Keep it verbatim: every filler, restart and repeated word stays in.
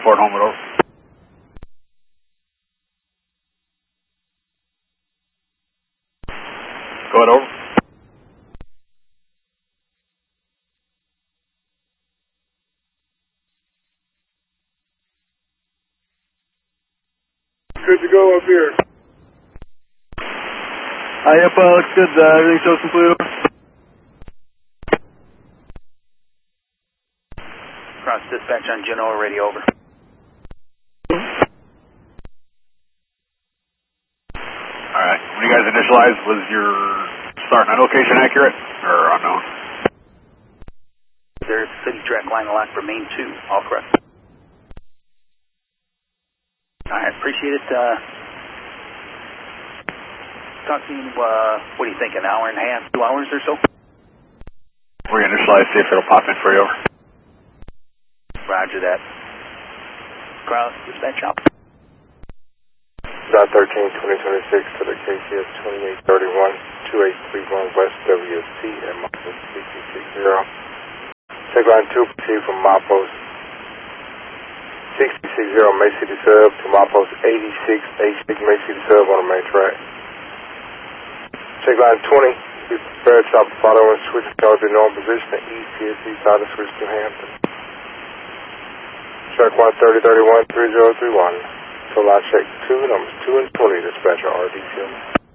Fort Homewood, over. Go ahead, over. Good to go up here. Hi, yep, uh, looks good. Uh, everything shows complete, over. Cross dispatch on Genoa, radio, over. Alright, when you guys initialized, was your start and location accurate, or unknown? There's city track line lock for main two, all correct. Alright, appreciate it. Uh, talk to you, uh, what do you think, an hour and a half, two hours or so? We're going to initialize, see if it'll pop in for you, over. Roger that. Cross dispatch out. Dot thirteen, twenty twenty-six to the K C S twenty-eight thirty-one, two eight three one West W C at Mapos sixty-six zero. Check line two, proceed from Mapos sixty-six zero May City Sub to Mapos eighty-six H six May City Sub on the main track. Check line twenty, be prepared to stop the following switch towards the normal position at East P S C side of switch to Hampton. Track one thirty thirty-one three zero three one. So line check two, numbers two and twenty, dispatcher R D C.